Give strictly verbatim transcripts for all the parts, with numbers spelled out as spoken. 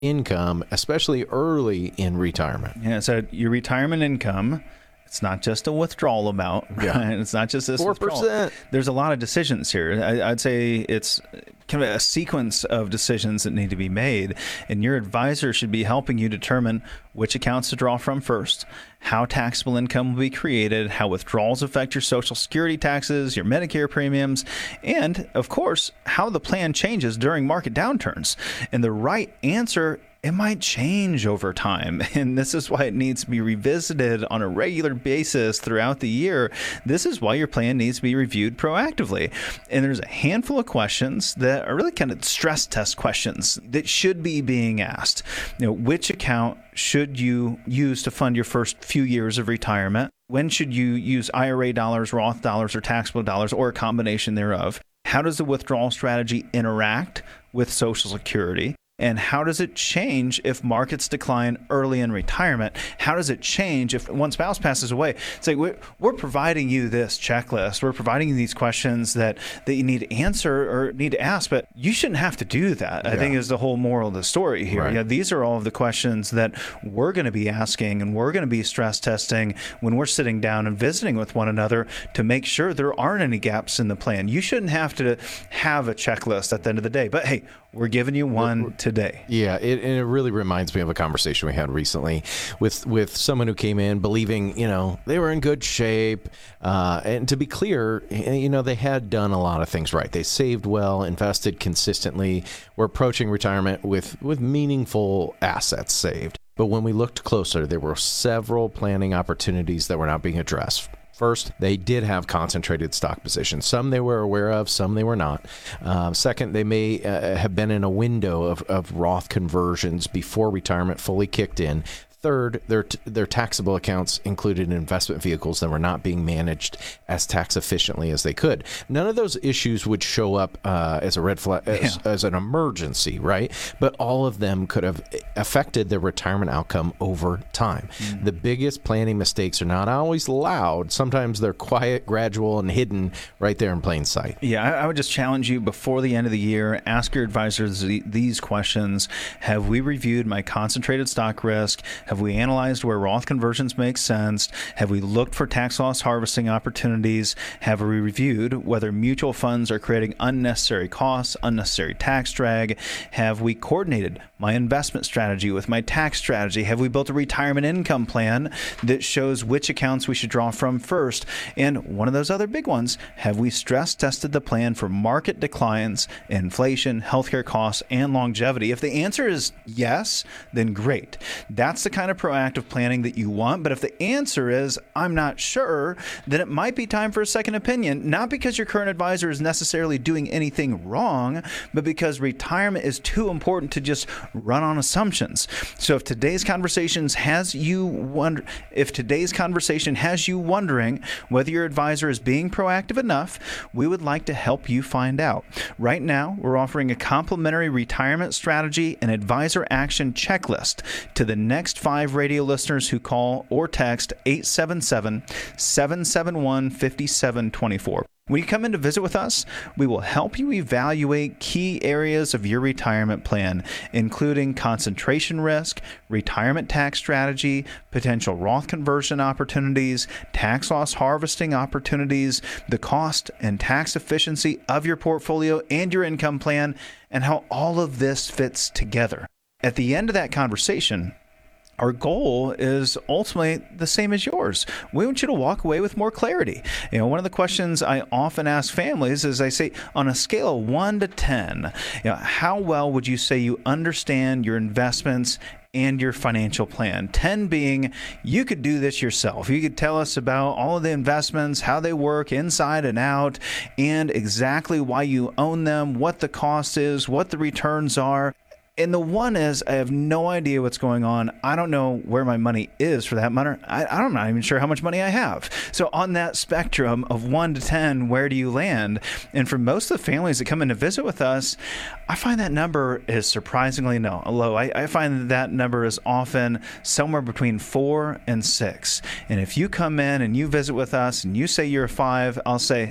income, especially early in retirement. Yeah, so your retirement income, it's not just a withdrawal amount, right? Yeah. It's not just this four withdrawal. percent. There's a lot of decisions here. I, I'd say it's kind of a sequence of decisions that need to be made, and your advisor should be helping you determine which accounts to draw from first, how taxable income will be created, how withdrawals affect your Social Security taxes, your Medicare premiums, and, of course, how the plan changes during market downturns. And the right answer, it might change over time, and this is why it needs to be revisited on a regular basis throughout the year. This is why your plan needs to be reviewed proactively. And there's a handful of questions that are really kind of stress test questions that should be being asked. You know, which account should you use to fund your first few years of retirement? When should you use I R A dollars, Roth dollars, or taxable dollars, or a combination thereof? How does the withdrawal strategy interact with Social Security? And how does it change if markets decline early in retirement? How does it change if one spouse passes away? It's like we're, we're providing you this checklist. We're providing you these questions that, that you need to answer or need to ask, but you shouldn't have to do that, yeah. I think is the whole moral of the story here. Right. Yeah, these are all of the questions that we're going to be asking and we're going to be stress testing when we're sitting down and visiting with one another to make sure there aren't any gaps in the plan. You shouldn't have to have a checklist at the end of the day, but hey, we're giving you one we're, today. Yeah, it, and it really reminds me of a conversation we had recently with with someone who came in believing, you know, they were in good shape. Uh, and to be clear, you know, they had done a lot of things right. They saved well, invested consistently, were approaching retirement with, with meaningful assets saved. But when we looked closer, there were several planning opportunities that were not being addressed. First, they did have concentrated stock positions. Some they were aware of, some they were not. Um, second, they may uh, have been in a window of, of Roth conversions before retirement fully kicked in. Third, their their taxable accounts included investment vehicles that were not being managed as tax efficiently as they could. None of those issues would show up uh, as a red flag, as, yeah. as an emergency, right? But all of them could have affected their retirement outcome over time. Mm. The biggest planning mistakes are not always loud. Sometimes they're quiet, gradual, and hidden right there in plain sight. Yeah, I, I would just challenge you before the end of the year, ask your advisors these questions. Have we reviewed my concentrated stock risk? Have we analyzed where Roth conversions make sense? Have we looked for tax loss harvesting opportunities? Have we reviewed whether mutual funds are creating unnecessary costs, unnecessary tax drag? Have we coordinated my investment strategy with my tax strategy? Have we built a retirement income plan that shows which accounts we should draw from first? And one of those other big ones, have we stress tested the plan for market declines, inflation, healthcare costs, and longevity? If the answer is yes, then great. That's the kind of proactive planning that you want. But if the answer is, I'm not sure, then it might be time for a second opinion, not because your current advisor is necessarily doing anything wrong, but because retirement is too important to just run on assumptions. So if today's conversations has you wonder, if today's conversation has you wondering whether your advisor is being proactive enough, we would like to help you find out. Right now, we're offering a complimentary retirement strategy and advisor action checklist to the next five radio listeners who call or text eight seven seven, seven seven one, five seven two four. When you come in to visit with us, we will help you evaluate key areas of your retirement plan, including concentration risk, retirement tax strategy, potential Roth conversion opportunities, tax loss harvesting opportunities, the cost and tax efficiency of your portfolio and your income plan, and how all of this fits together. At the end of that conversation, our goal is ultimately the same as yours. We want you to walk away with more clarity. You know, one of the questions I often ask families is I say, on a scale of one to ten, you know, how well would you say you understand your investments and your financial plan? ten being, you could do this yourself. You could tell us about all of the investments, how they work inside and out, and exactly why you own them, what the cost is, what the returns are. And the one is, I have no idea what's going on. I don't know where my money is for that matter. I, I'm not even sure how much money I have. So on that spectrum of one to ten, where do you land? And for most of the families that come in to visit with us, I find that number is surprisingly no, low. I, I find that, that number is often somewhere between four and six. And if you come in and you visit with us and you say you're a five, I'll say, hey,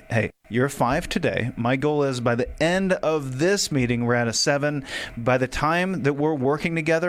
You're a five today. My goal is by the end of this meeting, we're at a seven. By the time that we're working together,